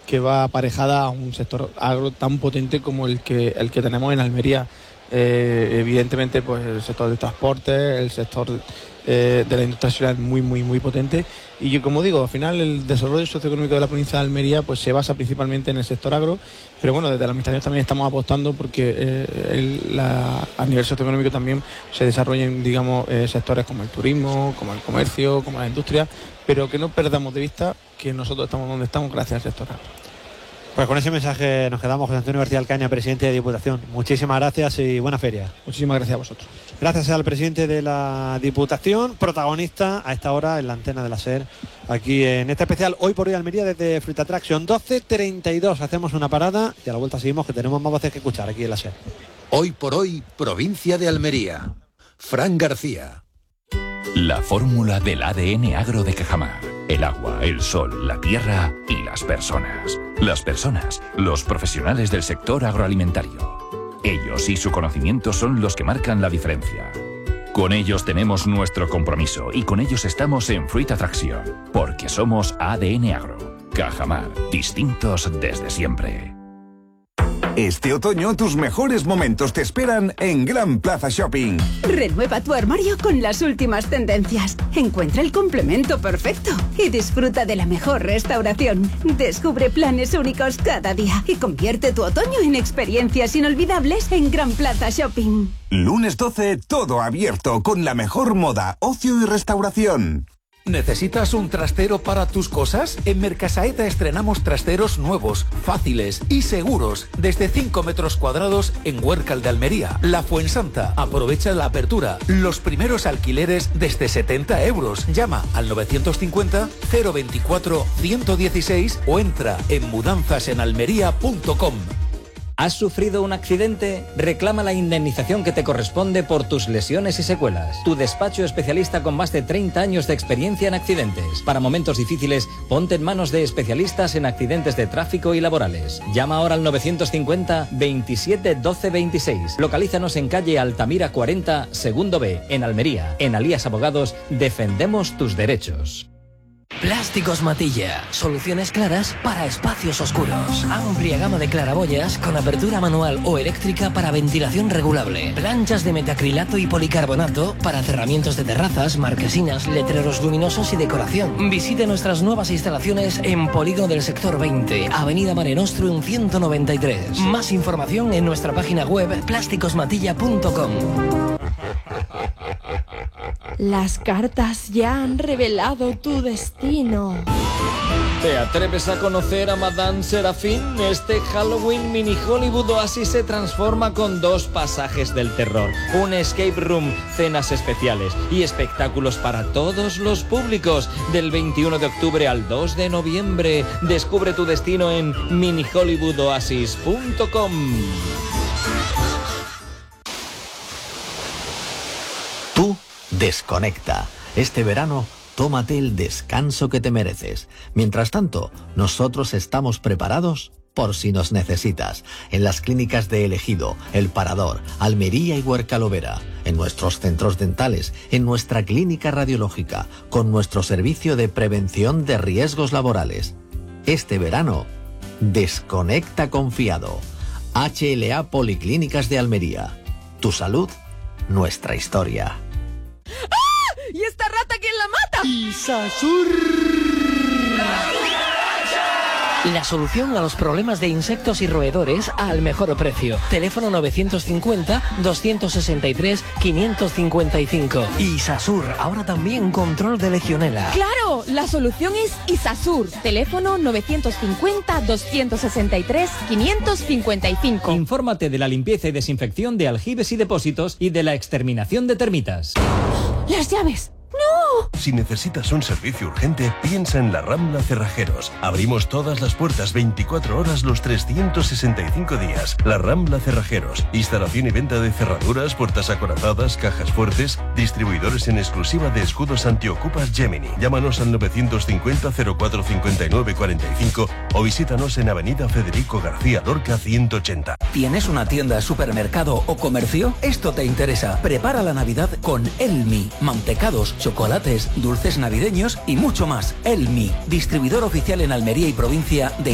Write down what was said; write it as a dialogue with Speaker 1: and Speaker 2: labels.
Speaker 1: que va aparejada a un sector agro tan potente como el que tenemos en Almería. Evidentemente, pues el sector de transporte, el sector de la industria es muy potente, y yo, como digo, al final el desarrollo socioeconómico de la provincia de Almería pues se basa principalmente en el sector agro, pero bueno, desde la administración también estamos apostando porque a nivel socioeconómico también se desarrollen, digamos, sectores como el turismo, como el comercio, como la industria, pero que no perdamos de vista que nosotros estamos donde estamos gracias al sector agro.
Speaker 2: Pues con ese mensaje nos quedamos. José Antonio García Alcaña, presidente de Diputación. Muchísimas gracias y buena feria.
Speaker 1: Muchísimas gracias a vosotros.
Speaker 2: Gracias al presidente de la Diputación, protagonista a esta hora en la antena de la SER, aquí en este especial Hoy por Hoy Almería desde Fruit Attraction. 12:32, hacemos una parada y a la vuelta seguimos, que tenemos más voces que escuchar aquí en la SER.
Speaker 3: Hoy por Hoy, provincia de Almería. Fran García.
Speaker 4: La fórmula del ADN agro de Cajamar. El agua, el sol, la tierra y las personas. Las personas, los profesionales del sector agroalimentario. Ellos y su conocimiento son los que marcan la diferencia. Con ellos tenemos nuestro compromiso y con ellos estamos en Fruit Attraction, porque somos ADN Agro. Cajamar, distintos desde siempre.
Speaker 5: Este otoño tus mejores momentos te esperan en Gran Plaza Shopping.
Speaker 6: Renueva tu armario con las últimas tendencias. Encuentra el complemento perfecto y disfruta de la mejor restauración. Descubre planes únicos cada día y convierte tu otoño en experiencias inolvidables en Gran Plaza Shopping.
Speaker 5: Lunes 12, todo abierto con la mejor moda, ocio y restauración.
Speaker 7: ¿Necesitas un trastero para tus cosas? En Mercasaeta estrenamos trasteros nuevos, fáciles y seguros, desde 5 metros cuadrados en Huércal de Almería. La Fuensanta. Aprovecha la apertura. Los primeros alquileres desde 70 euros. Llama al 950 024 116 o entra en mudanzasenalmería.com.
Speaker 8: ¿Has sufrido un accidente? Reclama la indemnización que te corresponde por tus lesiones y secuelas. Tu despacho especialista con más de 30 años de experiencia en accidentes. Para momentos difíciles, ponte en manos de especialistas en accidentes de tráfico y laborales. Llama ahora al 950 27 12 26. Localízanos en calle Altamira 40, segundo B, en Almería. En Alías Abogados, defendemos tus derechos.
Speaker 9: Plásticos Matilla. Soluciones claras para espacios oscuros. Amplia gama de claraboyas con apertura manual o eléctrica para ventilación regulable. Planchas de metacrilato y policarbonato para cerramientos de terrazas, marquesinas, letreros luminosos y decoración. Visite nuestras nuevas instalaciones en Polígono del Sector 20, Avenida Mare Nostrum 193. Más información en nuestra página web plásticosmatilla.com.
Speaker 10: Las cartas ya han revelado tu destino.
Speaker 8: ¿Te atreves a conocer a Madame Serafín? Este Halloween Mini Hollywood Oasis se transforma con 2 pasajes del terror, un escape room, cenas especiales y espectáculos para todos los públicos. Del 21 de octubre al 2 de noviembre. Descubre tu destino en minihollywoodoasis.com.
Speaker 11: Tú desconecta. Este verano, tómate el descanso que te mereces. Mientras tanto, nosotros estamos preparados por si nos necesitas. En las clínicas de El Ejido, El Parador, Almería y Huercalovera. En nuestros centros dentales, en nuestra clínica radiológica, con nuestro servicio de prevención de riesgos laborales. Este verano, desconecta confiado. HLA Policlínicas de Almería. Tu salud, nuestra historia.
Speaker 10: ¡Ah! ¿Y esta rata quién la mata?
Speaker 9: Isasur. La solución a los problemas de insectos y roedores al mejor precio. Teléfono 950-263-555. Isasur, ahora también control de legionela.
Speaker 10: ¡Claro! La solución es Isasur. Teléfono 950-263-555.
Speaker 8: Infórmate de la limpieza y desinfección de aljibes y depósitos y de la exterminación de termitas.
Speaker 10: ¡Las llaves! ¡No!
Speaker 12: Si necesitas un servicio urgente, piensa en La Rambla Cerrajeros. Abrimos todas las puertas 24 horas los 365 días. La Rambla Cerrajeros. Instalación y venta de cerraduras, puertas acorazadas, cajas fuertes. Distribuidores en exclusiva de escudos antiocupas Gemini. Llámanos al 950 04 59 45 o visítanos en Avenida Federico García Lorca 180.
Speaker 7: ¿Tienes una tienda, supermercado o comercio? Esto te interesa. Prepara la Navidad con Elmi. Mantecados, chocolates, dulces navideños y mucho más. Elmi, distribuidor oficial en Almería y provincia de